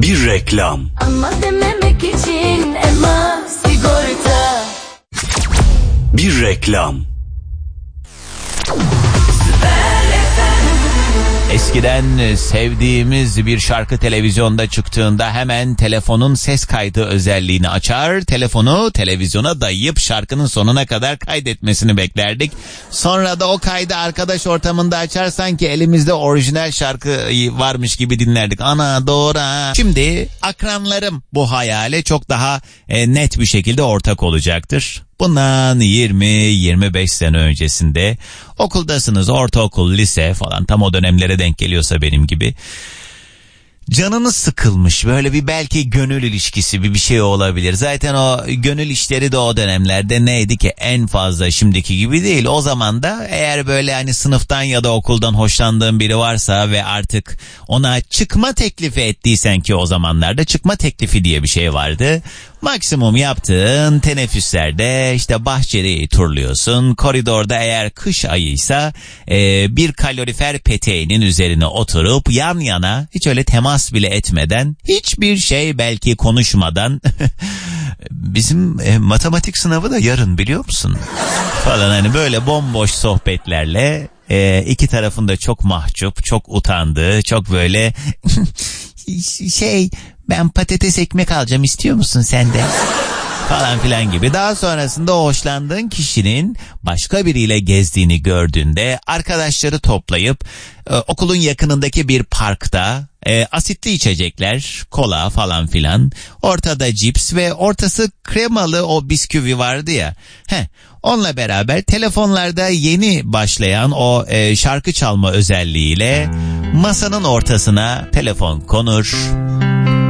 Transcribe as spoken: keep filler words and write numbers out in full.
Bir reklam. Ama dememek için Ema Sigorta. Bir reklam. Eskiden sevdiğimiz bir şarkı televizyonda çıktığında hemen telefonun ses kaydı özelliğini açar, telefonu televizyona dayayıp şarkının sonuna kadar kaydetmesini beklerdik. Sonra da o kaydı arkadaş ortamında açar, sanki elimizde orijinal şarkı varmış gibi dinlerdik. Ana doğru ha. Şimdi akranlarım bu hayale çok daha e, net bir şekilde ortak olacaktır. Bundan yirmi yirmi beş sene öncesinde okuldasınız, ortaokul, lise falan, tam o dönemlere denk geliyorsa benim gibi. Canınız sıkılmış, böyle bir belki gönül ilişkisi bir bir şey olabilir. Zaten o gönül işleri de o dönemlerde neydi ki, en fazla şimdiki gibi değil. O zaman da eğer böyle hani sınıftan ya da okuldan hoşlandığın biri varsa ve artık ona çıkma teklifi ettiysen, ki o zamanlarda çıkma teklifi diye bir şey vardı. Maksimum yaptığın teneffüslerde işte bahçeyi turluyorsun. Koridorda eğer kış ayıysa e, bir kalorifer peteğinin üzerine oturup yan yana, hiç öyle temas bile etmeden, hiçbir şey belki konuşmadan bizim e, matematik sınavı da yarın biliyor musun? Falan, hani böyle bomboş sohbetlerle e, iki tarafında çok mahcup, çok utandığı, çok böyle şey... Ben patates ekmek alacağım, istiyor musun sen de? Falan filan gibi. Daha sonrasında o hoşlandığın kişinin başka biriyle gezdiğini gördüğünde arkadaşları toplayıp e, okulun yakınındaki bir parkta e, asitli içecekler, kola falan filan, ortada cips ve ortası kremalı o bisküvi vardı ya. Heh, onunla beraber telefonlarda yeni başlayan o e, şarkı çalma özelliğiyle masanın ortasına telefon konur.